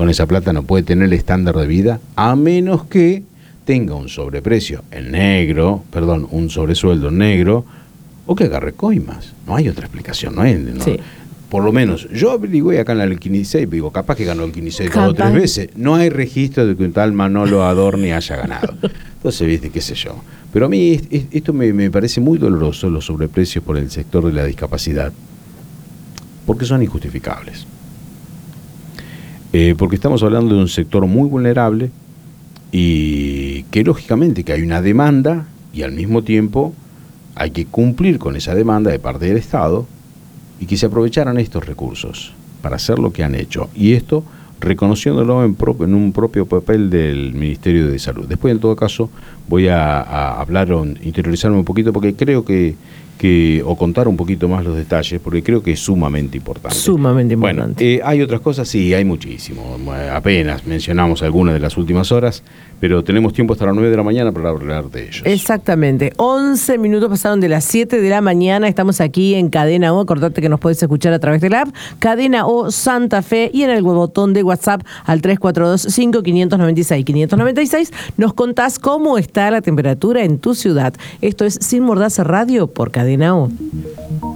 con esa plata no puede tener el estándar de vida, a menos que tenga un sobreprecio en negro, un sobresueldo en negro, o que agarre coimas. No hay otra explicación, no hay. No. Sí. Por lo menos, yo averigué acá en el 15, digo, capaz que ganó el 15 2 o 3 veces. No hay registro de que un tal Manolo Adorni haya ganado. Entonces, viste, qué sé yo. Pero a mí esto me parece muy doloroso, los sobreprecios por el sector de la discapacidad, porque son injustificables. Porque estamos hablando de un sector muy vulnerable y que lógicamente que hay una demanda y al mismo tiempo hay que cumplir con esa demanda de parte del Estado y que se aprovecharan estos recursos para hacer lo que han hecho. Y esto reconociéndolo en un propio papel del Ministerio de Salud. Después, en todo caso, voy a hablar o interiorizarme un poquito porque creo o contar un poquito más los detalles, porque creo que es sumamente importante. Sumamente importante. Bueno, ¿hay otras cosas? Sí, hay muchísimo. Apenas mencionamos algunas de las últimas horas, pero tenemos tiempo hasta las 9 de la mañana para hablar de ellos. Exactamente. 11 minutos pasaron de las 7 de la mañana. Estamos aquí en Cadena O. Acordate que nos podés escuchar a través de la app Cadena O Santa Fe y en el botón de WhatsApp al 342-5596-596. Nos contás cómo está la temperatura en tu ciudad. Esto es Sin Mordaza Radio por Cadena O.